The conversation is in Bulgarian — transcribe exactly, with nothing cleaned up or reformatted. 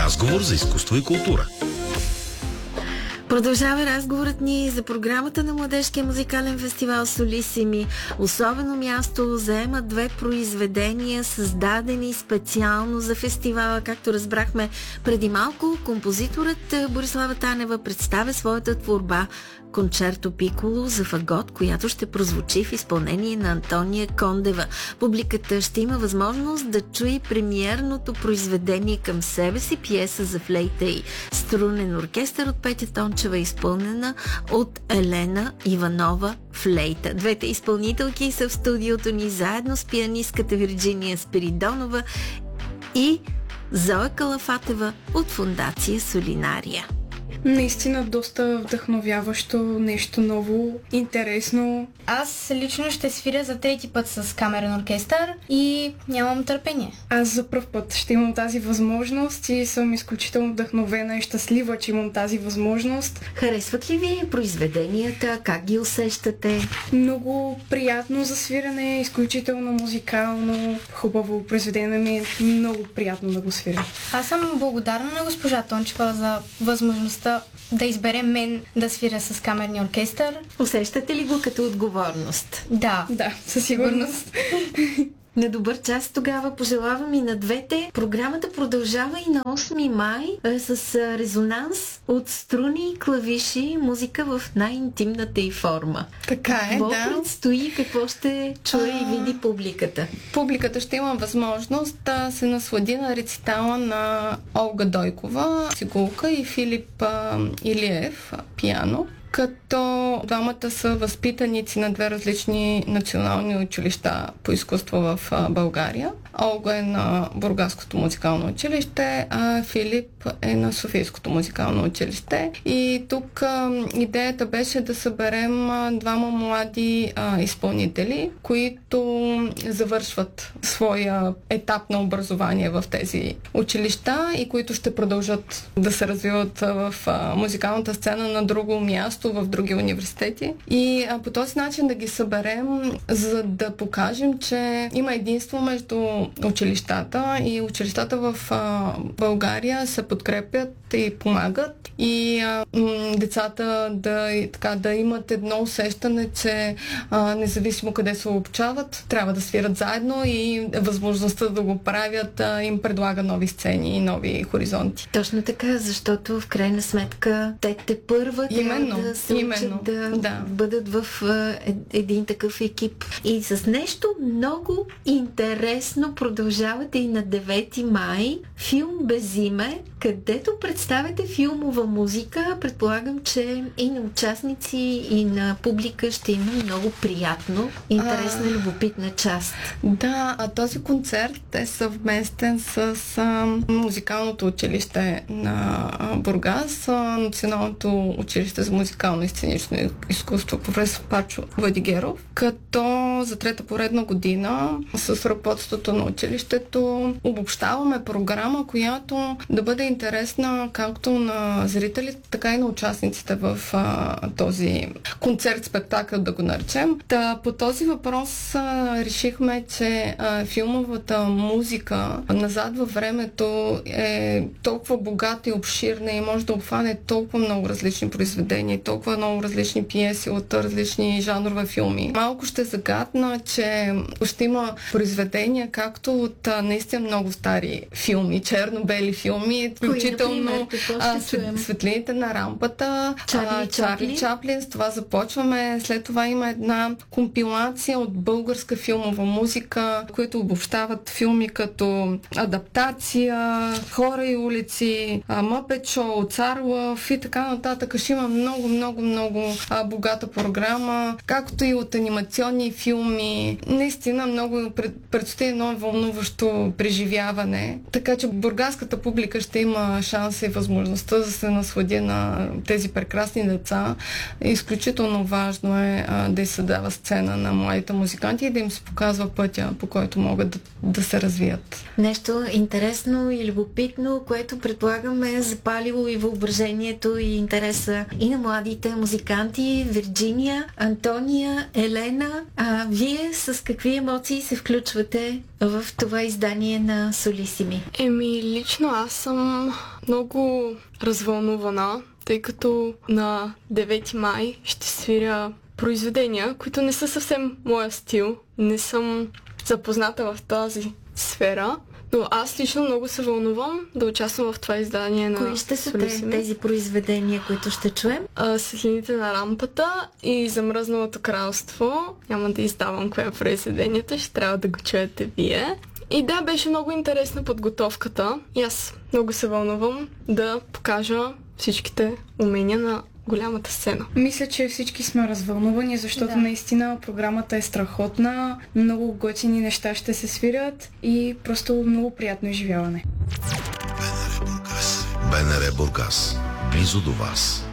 Разговор за изкуство и култура. Продължава разговорът ни за програмата на Младежкия музикален фестивал Солисими. Особено място заемат две произведения, създадени специално за фестивала. Както разбрахме преди малко, композиторът Борислава Танева представя своята творба Кончерто Пиколо за фагот, която ще прозвучи в изпълнение на Антония Кондева. Публиката ще има възможност да чуе премиерното произведение към себе си, пиеса за флейта и струнен оркестър от Петя Тончева, изпълнена от Елена Иванова флейта. Двете изпълнителки са в студиото ни заедно с пианистката Вирджиния Спиридонова и Зоя Калафатева от фондация Солинария. Наистина доста вдъхновяващо, нещо ново, интересно. Аз лично ще свиря за трети път с камерен оркестър и нямам търпение. Аз за пръв път ще имам тази възможност и съм изключително вдъхновена и щастлива, че имам тази възможност. Харесват ли ви произведенията? Как ги усещате? Много приятно за свирене, изключително музикално, хубаво произведение ми е много приятно да го свиря. Аз съм благодарна на госпожа Тончева за възможността да избере мен да свиря с камерния оркестър. Усещате ли го като отговорност? Да. Да, със сигурност. На добър час тогава пожелавам и на двете. Програмата продължава и на осми май е, с резонанс от струни, клавиши, музика в най-интимната й форма. Така е, какво да. Какво предстои, какво ще чуе а... и види публиката? Публиката ще има възможност да се наслади на рецитала на Олга Дойкова, цигулка, и Филип а, Илиев, пиано, като двамата са възпитаници на две различни национални училища по изкуство в България. Олга е на Бургаското музикално училище, а Филип е на Софийското музикално училище. И тук а, идеята беше да съберем а, двама млади а, изпълнители, които завършват своя етап на образование в тези училища и които ще продължат да се развиват в а, музикалната сцена на друго място, в други университети. И а, по този начин да ги съберем, за да покажем, че има единство между училищата и училищата в а, България се подкрепят и помагат и а, м- децата да, и, така, да имат едно усещане, че а, независимо къде се обучават, трябва да свират заедно и възможността да го правят а, им предлага нови сцени и нови хоризонти. Точно така, защото в крайна сметка те те първа именно, трябва да се учат да, да бъдат в а, един такъв екип. И с нещо много интересно продължавате и на девети май филм Без име, където представяте филмова музика. Предполагам, че и на участници, и на публика ще има много приятно, интересна, а, любопитна част. Да, а този концерт е съвместен с а, музикалното училище на а, Бургас, а, Националното училище за музикално и сценично изкуство, професор Пачо Владигеров, като за трета поредна година с ръководството на училището обобщаваме програма, която да бъде интересна както на зрителите, така и на участниците в а, този концерт-спектакъл, да го наречем. Та, по този въпрос а, решихме, че а, филмовата музика назад във времето е толкова богата и обширна и може да обхване толкова много различни произведения, толкова много различни пиеси от различни жанрове филми. Малко ще загадна, че ще има произведения както от а, наистина много стари филми, черно-бели филми, включително а, Светлините на рампата, Чарли, а, Чарли Чаплин. С това започваме. След това има една компилация от българска филмова музика, които обобщават филми като Адаптация, Хора и улици, Мъпет Шоу, Цар Лъв и така нататък. Ще има много, много, много а, богата програма, както и от анимационни филми. Наистина много пред, предстои едно вълнуващо преживяване. Така че бургаската публика ще има шанса и възможността да се наслади на тези прекрасни деца. Изключително важно е а, да се дава сцена на младите музиканти и да им се показва пътя, по който могат да, да се развият. Нещо интересно и любопитно, което предполагаме е запалило и въображението и интереса и на младите музиканти. Вирджиния, Антония, Елена, а вие с какви емоции се включвате в в това издание на Солисими? Еми, лично аз съм много развълнувана, тъй като на девети май ще свиря произведения, които не са съвсем моя стил. Не съм запозната в тази сфера, но аз лично много се вълнувам да участвам в това издание на Кои ще са Солисими. тези произведения, които ще чуем? А, Светлините на рампата и Замръзналото кралство. Няма да издавам кое е произведението, ще трябва да го чуете вие. И да, беше много интересна подготовката и аз много се вълнувам да покажа всичките умения на голямата сцена. Мисля, че всички сме развълнувани, защото Да. наистина програмата е страхотна, много готини неща ще се свирят и просто много приятно изживяване. БНР Бургас. Близо до вас.